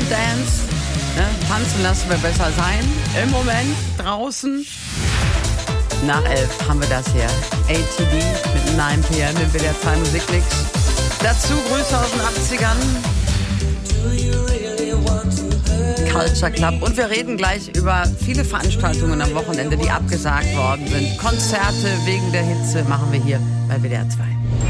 Dance. Ne? Tanzen lassen wir besser sein. Im Moment draußen. Nach 11 haben wir das hier. ATD mit 9 PM im WDR 2 Musikmix. Dazu Grüße aus den 80ern. Culture Club. Und wir reden gleich über viele Veranstaltungen am Wochenende, die abgesagt worden sind. Konzerte wegen der Hitze machen wir hier bei WDR 2.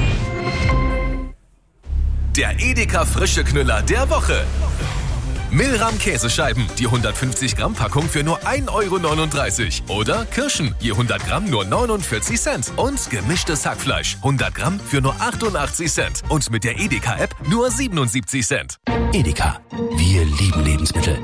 Der Edeka Frische Knüller der Woche. Milram Käsescheiben, die 150 Gramm Packung für nur 1,39 €. Oder Kirschen, je 100 Gramm nur 49 Cent. Und gemischtes Hackfleisch, 100 Gramm für nur 88 Cent. Und mit der Edeka-App nur 77 Cent. Edeka, wir lieben Lebensmittel.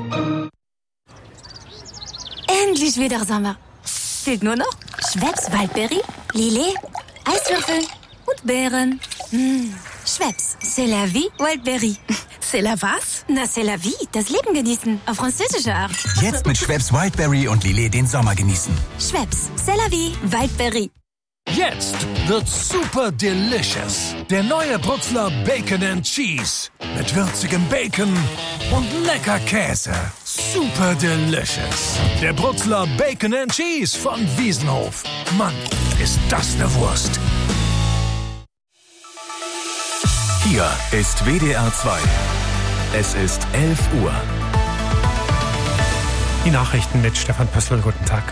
Endlich wieder Sommer. Fehlt nur noch Schweppes Waldberry, Lillet, Eiswürfel und Beeren. Schweppes, c'est la vie, Wildberry. C'est la was? Na, c'est la vie, das Leben genießen, auf französische Art. Jetzt mit Schweppes Wildberry und Lillet den Sommer genießen. Schweppes, c'est la vie, Wildberry. Jetzt wird super delicious. Der neue Brutzler Bacon and Cheese. Mit würzigem Bacon und lecker Käse. Super delicious. Der Brutzler Bacon and Cheese von Wiesenhof. Mann, ist das eine Wurst. Hier ist WDR 2. Es ist 11 Uhr. Die Nachrichten mit Stefan Pössl. Guten Tag.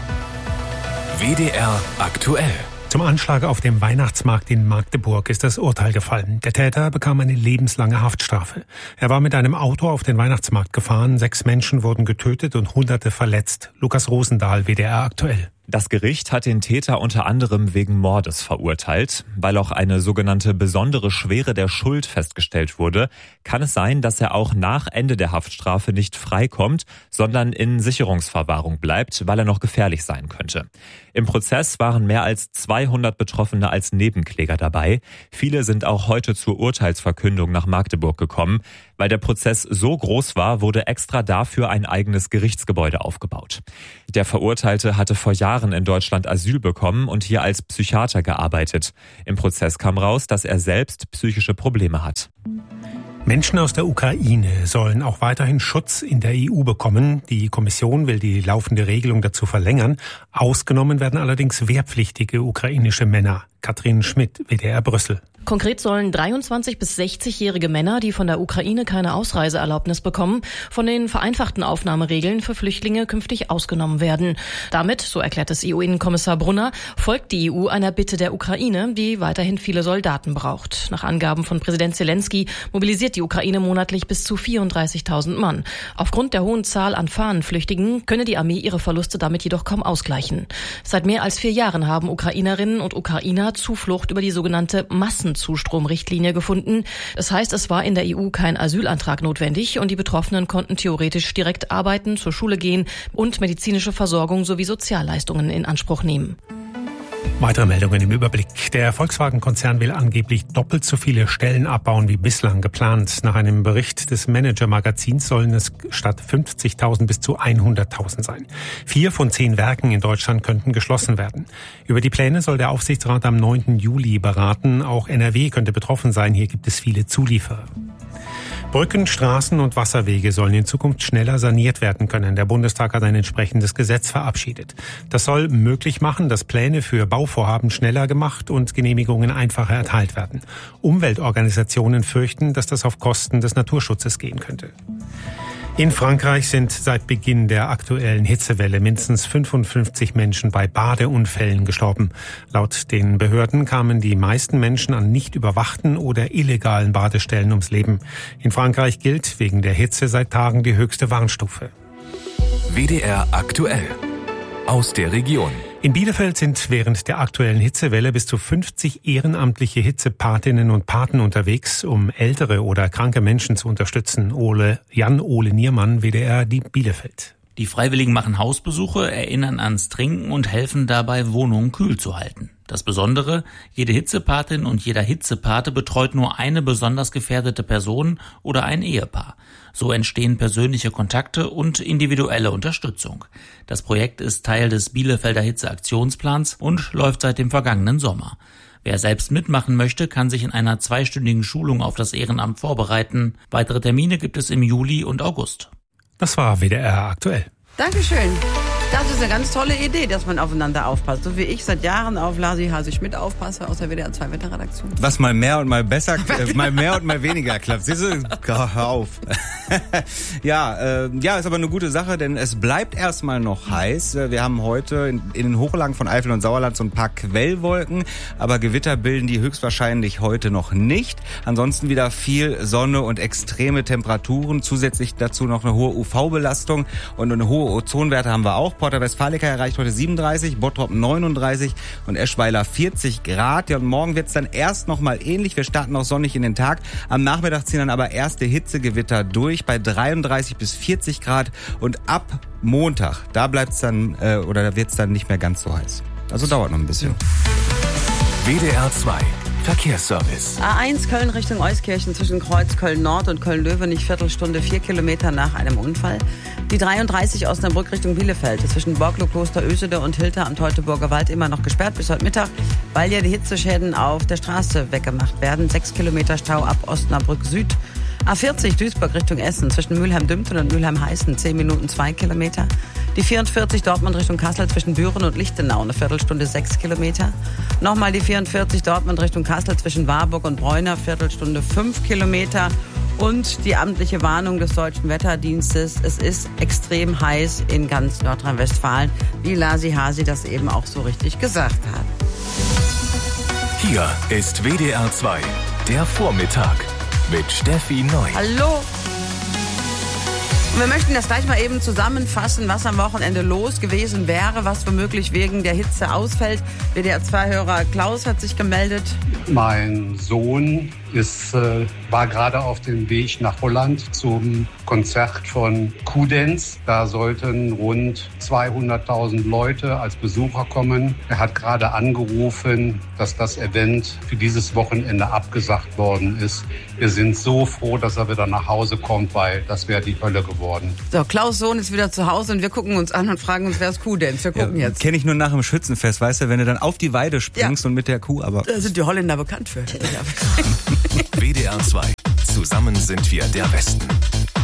WDR aktuell. Zum Anschlag auf dem Weihnachtsmarkt in Magdeburg ist das Urteil gefallen. Der Täter bekam eine lebenslange Haftstrafe. Er war mit einem Auto auf den Weihnachtsmarkt gefahren. 6 Menschen wurden getötet und Hunderte verletzt. Lukas Rosendahl, WDR aktuell. Das Gericht hat den Täter unter anderem wegen Mordes verurteilt. Weil auch eine sogenannte besondere Schwere der Schuld festgestellt wurde, kann es sein, dass er auch nach Ende der Haftstrafe nicht freikommt, sondern in Sicherungsverwahrung bleibt, weil er noch gefährlich sein könnte. Im Prozess waren mehr als 200 Betroffene als Nebenkläger dabei. Viele sind auch heute zur Urteilsverkündung nach Magdeburg gekommen. Weil der Prozess so groß war, wurde extra dafür ein eigenes Gerichtsgebäude aufgebaut. Der Verurteilte hatte vor Jahren in Deutschland Asyl bekommen und hier als Psychiater gearbeitet. Im Prozess kam raus, dass er selbst psychische Probleme hat. Menschen aus der Ukraine sollen auch weiterhin Schutz in der EU bekommen. Die Kommission will die laufende Regelung dazu verlängern. Ausgenommen werden allerdings wehrpflichtige ukrainische Männer. Katrin Schmidt, WDR Brüssel. Konkret sollen 23- bis 60-jährige Männer, die von der Ukraine keine Ausreiseerlaubnis bekommen, von den vereinfachten Aufnahmeregeln für Flüchtlinge künftig ausgenommen werden. Damit, so erklärt es EU-Innenkommissar Brunner, folgt die EU einer Bitte der Ukraine, die weiterhin viele Soldaten braucht. Nach Angaben von Präsident Zelensky mobilisiert die Ukraine monatlich bis zu 34.000 Mann. Aufgrund der hohen Zahl an Fahnenflüchtigen könne die Armee ihre Verluste damit jedoch kaum ausgleichen. Seit mehr als 4 Jahren haben Ukrainerinnen und Ukrainer Zuflucht über die sogenannte Massenzustromrichtlinie gefunden. Das heißt, es war in der EU kein Asylantrag notwendig und die Betroffenen konnten theoretisch direkt arbeiten, zur Schule gehen und medizinische Versorgung sowie Sozialleistungen in Anspruch nehmen. Weitere Meldungen im Überblick. Der Volkswagen-Konzern will angeblich doppelt so viele Stellen abbauen wie bislang geplant. Nach einem Bericht des Manager-Magazins sollen es statt 50.000 bis zu 100.000 sein. 4 von 10 Werken in Deutschland könnten geschlossen werden. Über die Pläne soll der Aufsichtsrat am 9. Juli beraten. Auch NRW könnte betroffen sein. Hier gibt es viele Zulieferer. Brücken, Straßen und Wasserwege sollen in Zukunft schneller saniert werden können. Der Bundestag hat ein entsprechendes Gesetz verabschiedet. Das soll möglich machen, dass Pläne für Bauvorhaben schneller gemacht und Genehmigungen einfacher erteilt werden. Umweltorganisationen fürchten, dass das auf Kosten des Naturschutzes gehen könnte. In Frankreich sind seit Beginn der aktuellen Hitzewelle mindestens 55 Menschen bei Badeunfällen gestorben. Laut den Behörden kamen die meisten Menschen an nicht überwachten oder illegalen Badestellen ums Leben. In Frankreich gilt wegen der Hitze seit Tagen die höchste Warnstufe. WDR aktuell. Aus der Region. In Bielefeld sind während der aktuellen Hitzewelle bis zu 50 ehrenamtliche Hitzepatinnen und Paten unterwegs, um ältere oder kranke Menschen zu unterstützen. Jan-Ole Niermann, WDR Bielefeld. Die Freiwilligen machen Hausbesuche, erinnern ans Trinken und helfen dabei, Wohnungen kühl zu halten. Das Besondere, jede Hitzepatin und jeder Hitzepate betreut nur eine besonders gefährdete Person oder ein Ehepaar. So entstehen persönliche Kontakte und individuelle Unterstützung. Das Projekt ist Teil des Bielefelder Hitzeaktionsplans und läuft seit dem vergangenen Sommer. Wer selbst mitmachen möchte, kann sich in einer 2-stündigen Schulung auf das Ehrenamt vorbereiten. Weitere Termine gibt es im Juli und August. Das war WDR aktuell. Dankeschön. Das ist eine ganz tolle Idee, dass man aufeinander aufpasst. So wie ich seit Jahren auf Lasi Hasi Schmidt aufpasse aus der WDR 2 Wetterredaktion. Was mal mehr und mal besser, mal mehr und mal weniger klappt. Siehst du? Hör auf. Ja, ist aber eine gute Sache, denn es bleibt erstmal noch heiß. Wir haben heute in den Hochlagen von Eifel und Sauerland so ein paar Quellwolken, aber Gewitter bilden die höchstwahrscheinlich heute noch nicht. Ansonsten wieder viel Sonne und extreme Temperaturen. Zusätzlich dazu noch eine hohe UV-Belastung und eine hohe Ozonwerte haben wir auch. Porta Westfalica erreicht heute 37, Bottrop 39 und Eschweiler 40 Grad. Ja, und morgen wird's dann erst noch mal ähnlich. Wir starten auch sonnig in den Tag. Am Nachmittag ziehen dann aber erste Hitzegewitter durch bei 33 bis 40 Grad. Und ab Montag, da wird's dann nicht mehr ganz so heiß. Also dauert noch ein bisschen. WDR 2 Verkehrsservice. A1 Köln Richtung Euskirchen zwischen Kreuz Köln-Nord und Köln-Löwenich, Viertelstunde 4 Kilometer nach einem Unfall. Die 33 Osnabrück Richtung Bielefeld zwischen Borglo, Kloster Ösede und Hilter am Teutoburger Wald immer noch gesperrt bis heute Mittag, weil ja die Hitzeschäden auf der Straße weggemacht werden. 6 Kilometer Stau ab Osnabrück Süd. A40 Duisburg Richtung Essen zwischen Mülheim-Dümten und Mülheim-Heißen 10 Minuten 2 Kilometer. Die 44 Dortmund Richtung Kassel zwischen Büren und Lichtenau eine Viertelstunde 6 Kilometer. Nochmal die 44 Dortmund Richtung Kassel zwischen Warburg und Bräuner Viertelstunde 5 Kilometer. Und die amtliche Warnung des Deutschen Wetterdienstes, es ist extrem heiß in ganz Nordrhein-Westfalen, wie Lasi Hasi das eben auch so richtig gesagt hat. Hier ist WDR 2, der Vormittag mit Steffi Neu. Hallo! Und wir möchten das gleich mal eben zusammenfassen, was am Wochenende los gewesen wäre, was womöglich wegen der Hitze ausfällt. WDR-2-Hörer Klaus hat sich gemeldet. Mein Sohn war gerade auf dem Weg nach Holland zum Konzert von Q-Dance. Da sollten rund 200.000 Leute als Besucher kommen. Er hat gerade angerufen, dass das Event für dieses Wochenende abgesagt worden ist. Wir sind so froh, dass er wieder nach Hause kommt, weil das wäre die Hölle geworden. So, Klaus' Sohn ist wieder zu Hause und wir gucken uns an und fragen uns, wer ist Q-Dance? Wir gucken jetzt. Kenne ich nur nach dem Schützenfest, weißt du, wenn du dann auf die Weide springst und mit der Kuh, aber... Da sind die Holländer bekannt für. WDR 2. Zusammen sind wir der Westen.